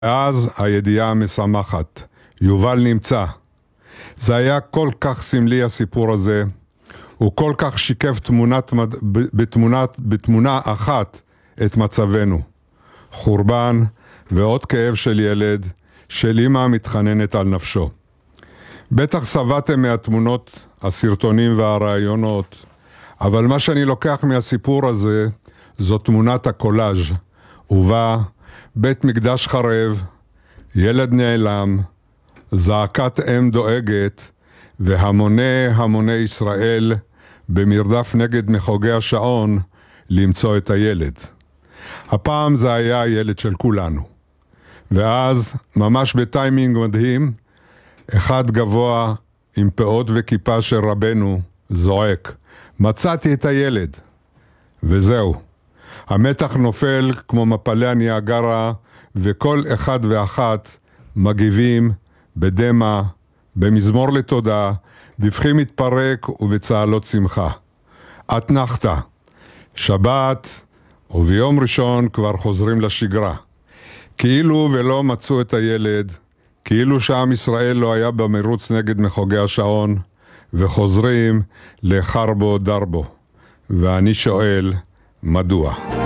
אז הידיעה המשמחת, יובל נמצא. זה היה כל כך סמלי הסיפור הזה, הוא כל כך שיקף בתמונה אחת את מצבנו. חורבן ועוד כאב של ילד, של אמא מתחננת על נפשו. בטח סבתם מהתמונות, הסרטונים והרעיונות, אבל מה שאני לוקח מהסיפור הזה, זו תמונת הקולאז' ובה בית מקדש חרב, ילד נעלם, זעקת אם דואגת, והמוני ישראל במרדף נגד מחוגי השעון למצוא את הילד. הפעם זה היה הילד של כולנו. ואז, ממש בטיימינג מדהים, אחד גבוה עם פאות וכיפה של רבנו זועק, מצאתי את הילד. וזהו. המתח נופל כמו מפלי הניאגרה, וכל אחד ואחת מגיבים בדמע, במזמור לתודה, בבכי מתפרק ובצהלות שמחה. אתנחתא, שבת וביום ראשון כבר חוזרים לשגרה. כאילו ולא מצאו את הילד, כאילו שעם ישראל לא היה במרוץ נגד מחוגי השעון, וחוזרים לחרבו דרבו. ואני שואל, מדוע?